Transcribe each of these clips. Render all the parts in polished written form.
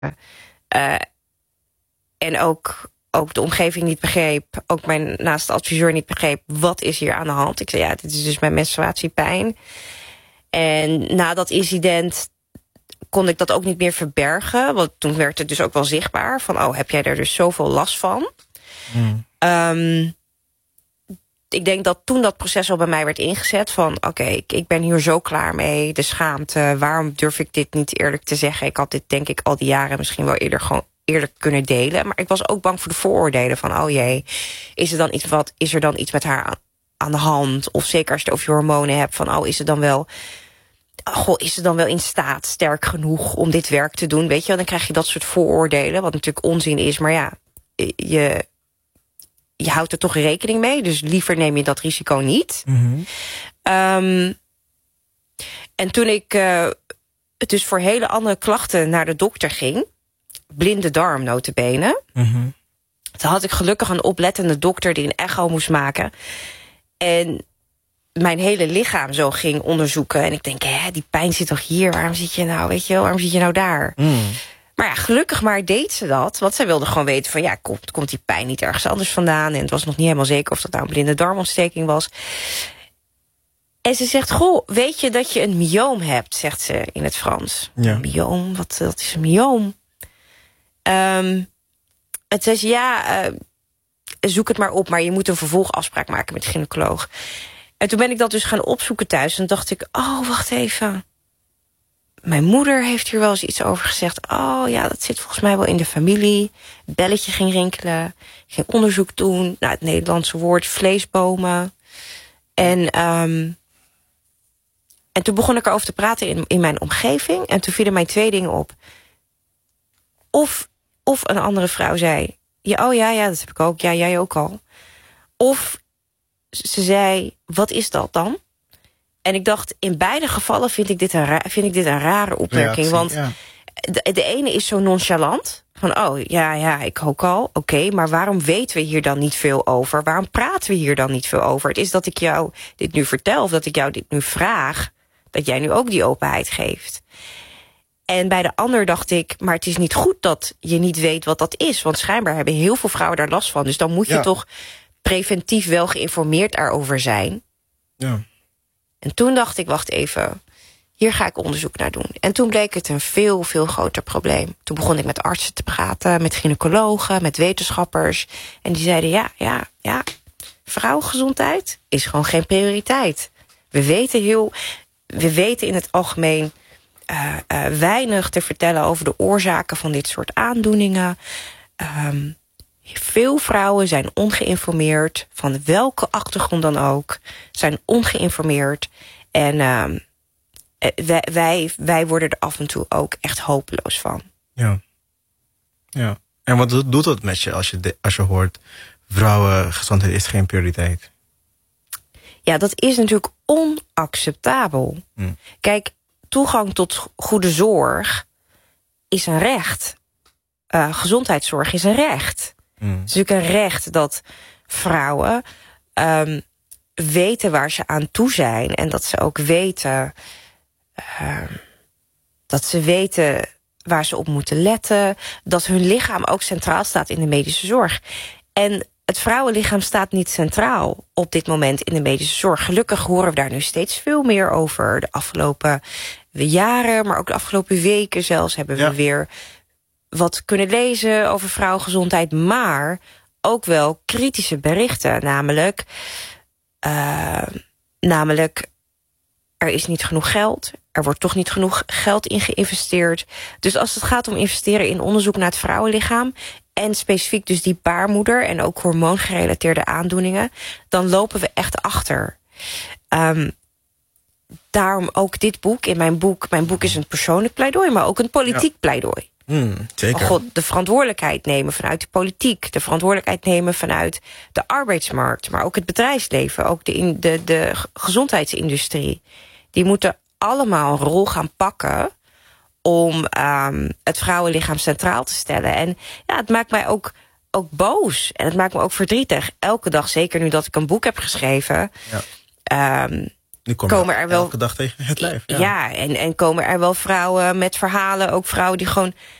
En ook de omgeving niet begreep. Ook mijn naaste adviseur niet begreep. Wat is hier aan de hand? Ik zei, ja, dit is dus mijn menstruatiepijn. En na dat incident kon ik dat ook niet meer verbergen. Want toen werd het dus ook wel zichtbaar. Van, heb jij er dus zoveel last van? Ik denk dat toen dat proces al bij mij werd ingezet. Van, oké, ik ben hier zo klaar mee. De schaamte, waarom durf ik dit niet eerlijk te zeggen? Ik had dit denk ik al die jaren misschien wel eerlijk kunnen delen. Maar ik was ook bang voor de vooroordelen. Van, oh jee, is er dan iets met haar aan de hand? Of zeker als je het over je hormonen hebt. Van, is ze dan wel in staat, sterk genoeg om dit werk te doen? Weet je, dan krijg je dat soort vooroordelen. Wat natuurlijk onzin is, maar ja, je houdt er toch rekening mee. Dus liever neem je dat risico niet. En toen ik dus voor hele andere klachten naar de dokter ging, blinde darm nota bene, toen had ik gelukkig een oplettende dokter die een echo moest maken. En mijn hele lichaam zo ging onderzoeken. En ik denk, die pijn zit toch hier? Waarom zit je nou, weet je wel? Waarom zit je nou daar? Maar ja, gelukkig maar deed ze dat. Want zij wilde gewoon weten van, komt die pijn niet ergens anders vandaan? En het was nog niet helemaal zeker of dat nou een blinde darmontsteking was. En ze zegt, weet je dat je een myoom hebt? Zegt ze in het Frans. Ja. Een myoom? Wat is een myoom? Het zei ze, zoek het maar op, maar je moet een vervolgafspraak maken met de gynaecoloog. En toen ben ik dat dus gaan opzoeken thuis. En dacht ik, wacht even. Mijn moeder heeft hier wel eens iets over gezegd. Dat zit volgens mij wel in de familie. Het belletje ging rinkelen. Ik ging onderzoek doen naar het Nederlandse woord vleesbomen. En toen begon ik erover te praten in mijn omgeving. En toen vielen mij 2 dingen op. Of een andere vrouw zei, ja, dat heb ik ook. Ja, jij ook al. Of ze zei, wat is dat dan? En ik dacht, in beide gevallen vind ik dit een rare opmerking. Want de ene is zo nonchalant. Van, ik ook al. Oké, maar waarom weten we hier dan niet veel over? Waarom praten we hier dan niet veel over? Het is dat ik jou dit nu vertel, of dat ik jou dit nu vraag, dat jij nu ook die openheid geeft. En bij de ander dacht ik, maar het is niet goed dat je niet weet wat dat is. Want schijnbaar hebben heel veel vrouwen daar last van. Dus dan moet je toch preventief wel geïnformeerd daarover zijn. Ja. En toen dacht ik, wacht even, hier ga ik onderzoek naar doen. En toen bleek het een veel, veel groter probleem. Toen begon ik met artsen te praten, met gynaecologen, met wetenschappers. En die zeiden, ja, vrouwengezondheid is gewoon geen prioriteit. We weten in het algemeen weinig te vertellen over de oorzaken van dit soort aandoeningen. Veel vrouwen zijn ongeïnformeerd, van welke achtergrond dan ook, zijn ongeïnformeerd. En wij worden er af en toe ook echt hopeloos van. Ja. En wat doet dat met je als je hoort, vrouwengezondheid is geen prioriteit? Ja, dat is natuurlijk onacceptabel. Kijk, toegang tot goede zorg is een recht. Gezondheidszorg is een recht. Het is natuurlijk een recht dat vrouwen weten waar ze aan toe zijn. En dat ze ook weten waar ze op moeten letten. Dat hun lichaam ook centraal staat in de medische zorg. En het vrouwenlichaam staat niet centraal op dit moment in de medische zorg. Gelukkig horen we daar nu steeds veel meer over. De afgelopen jaren, maar ook de afgelopen weken zelfs hebben we weer wat kunnen lezen over vrouwengezondheid, maar ook wel kritische berichten. Namelijk, er is niet genoeg geld. Er wordt toch niet genoeg geld in geïnvesteerd. Dus als het gaat om investeren in onderzoek naar het vrouwenlichaam, en specifiek dus die baarmoeder en ook hormoongerelateerde aandoeningen, dan lopen we echt achter. Daarom ook dit boek. Mijn boek is een persoonlijk pleidooi, maar ook een politiek pleidooi. Zeker. De verantwoordelijkheid nemen vanuit de politiek. De verantwoordelijkheid nemen vanuit de arbeidsmarkt. Maar ook het bedrijfsleven. Ook de gezondheidsindustrie. Die moeten allemaal een rol gaan pakken om het vrouwenlichaam centraal te stellen. En ja, het maakt mij ook boos. En het maakt me ook verdrietig. Elke dag, zeker nu dat ik een boek heb geschreven, nu komen er wel elke dag tegen het lijf. Ja, en komen er wel vrouwen met verhalen. Ook vrouwen die gewoon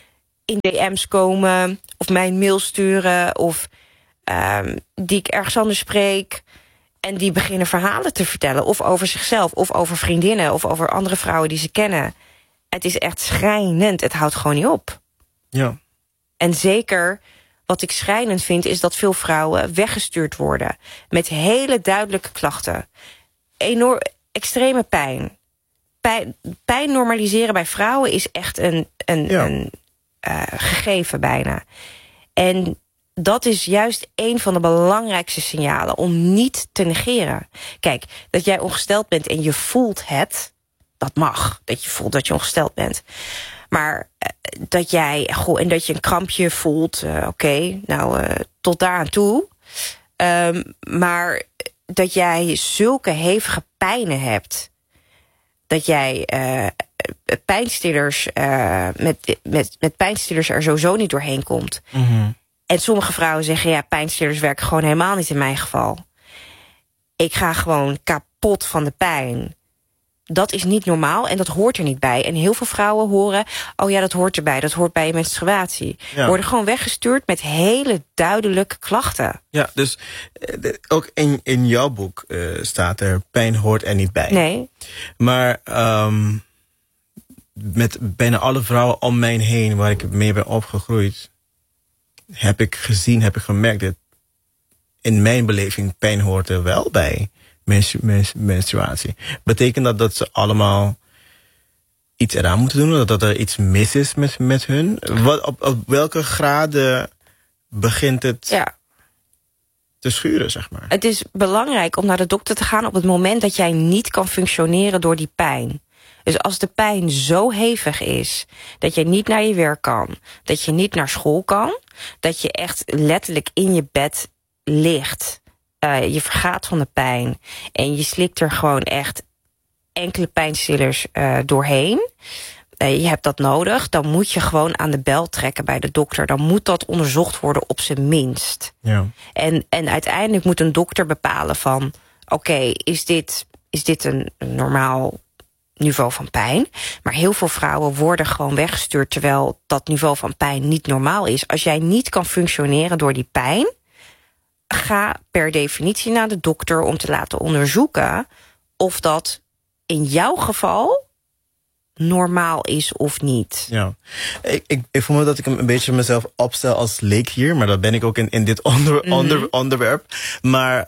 in DM's komen of mij een mail sturen of die ik ergens anders spreek en die beginnen verhalen te vertellen of over zichzelf of over vriendinnen of over andere vrouwen die ze kennen. Het is echt schrijnend. Het houdt gewoon niet op. Ja. En zeker wat ik schrijnend vind is dat veel vrouwen weggestuurd worden met hele duidelijke klachten. Extreme pijn. Pijn normaliseren bij vrouwen is echt een gegeven bijna. En dat is juist een van de belangrijkste signalen om niet te negeren. Kijk, dat jij ongesteld bent en je voelt het, dat mag. Dat je voelt dat je ongesteld bent. Maar dat jij en dat je een krampje voelt, tot daar aan toe. Maar dat jij zulke hevige pijnen hebt, dat jij pijnstillers met pijnstillers er sowieso niet doorheen komt. Mm-hmm. En sommige vrouwen zeggen, ja, pijnstillers werken gewoon helemaal niet in mijn geval. Ik ga gewoon kapot van de pijn. Dat is niet normaal en dat hoort er niet bij. En heel veel vrouwen horen, oh ja, dat hoort erbij. Dat hoort bij je menstruatie. Ja. Worden gewoon weggestuurd met hele duidelijke klachten. Ja, dus ook in jouw boek staat er, pijn hoort er niet bij. Nee. Maar met bijna alle vrouwen om mij heen waar ik mee ben opgegroeid, heb ik gemerkt dat in mijn beleving pijn hoort er wel bij. Menstruatie. Betekent dat ze allemaal iets eraan moeten doen? Dat er iets mis is met hun? Op welke graden begint het te schuren, zeg maar? Het is belangrijk om naar de dokter te gaan op het moment dat jij niet kan functioneren door die pijn. Dus als de pijn zo hevig is dat je niet naar je werk kan, dat je niet naar school kan, dat je echt letterlijk in je bed ligt, je vergaat van de pijn en je slikt er gewoon echt enkele pijnstillers doorheen. Je hebt dat nodig, dan moet je gewoon aan de bel trekken bij de dokter. Dan moet dat onderzocht worden op zijn minst. Ja. En uiteindelijk moet een dokter bepalen van, oké, is dit een normaal niveau van pijn? Maar heel veel vrouwen worden gewoon weggestuurd terwijl dat niveau van pijn niet normaal is. Als jij niet kan functioneren door die pijn, ga per definitie naar de dokter om te laten onderzoeken of dat in jouw geval normaal is of niet. Ja, ik voel me dat ik een beetje mezelf opstel als leek hier, maar dat ben ik ook in dit onderwerp. Maar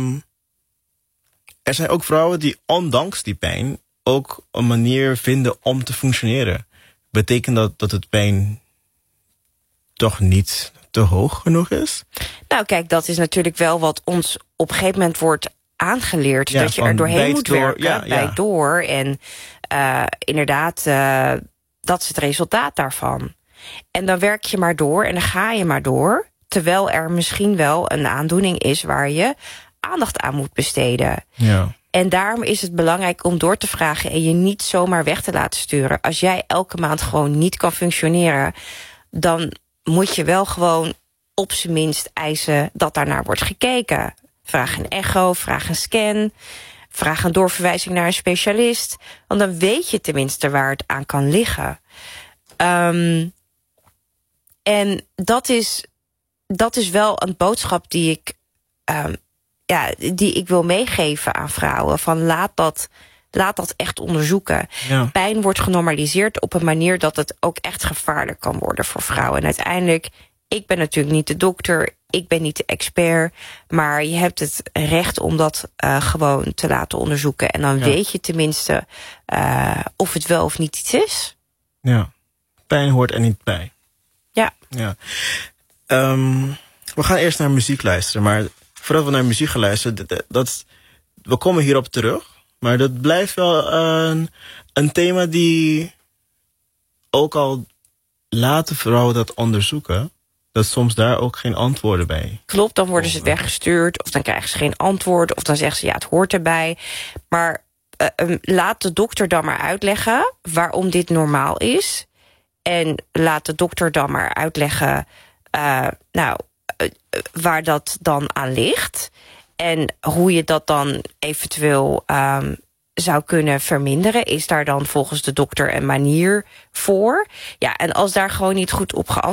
er zijn ook vrouwen die ondanks die pijn ook een manier vinden om te functioneren. Betekent dat het pijn toch niet te hoog genoeg is? Nou kijk, dat is natuurlijk wel wat ons op een gegeven moment wordt aangeleerd. Ja, dat je er doorheen moet werken, bijt door. En inderdaad, dat is het resultaat daarvan. En dan werk je maar door en dan ga je maar door. Terwijl er misschien wel een aandoening is waar je aandacht aan moet besteden. Ja. En daarom is het belangrijk om door te vragen en je niet zomaar weg te laten sturen. Als jij elke maand gewoon niet kan functioneren, dan moet je wel gewoon op zijn minst eisen dat daarnaar wordt gekeken. Vraag een echo, vraag een scan, vraag een doorverwijzing naar een specialist. Want dan weet je tenminste waar het aan kan liggen. En dat is wel een boodschap die ik wil meegeven aan vrouwen. Van laat dat echt onderzoeken. Ja. Pijn wordt genormaliseerd op een manier dat het ook echt gevaarlijk kan worden voor vrouwen. En uiteindelijk, ik ben natuurlijk niet de dokter, ik ben niet de expert, maar je hebt het recht om dat gewoon te laten onderzoeken. En dan weet je tenminste of het wel of niet iets is. Ja, pijn hoort er niet bij. Ja. We gaan eerst naar muziek luisteren, maar voordat we naar muziek gaan luisteren, we komen hierop terug. Maar dat blijft wel een thema die, ook al laten vrouwen dat onderzoeken, dat soms daar ook geen antwoorden bij. Klopt, dan worden ze weggestuurd, of dan krijgen ze geen antwoord, of dan zeggen ze ja, het hoort erbij. Maar laat de dokter dan maar uitleggen waarom dit normaal is. En laat de dokter dan maar uitleggen waar dat dan aan ligt. En hoe je dat dan eventueel zou kunnen verminderen? Is daar dan volgens de dokter een manier voor? Ja, en als daar gewoon niet goed op geantwoord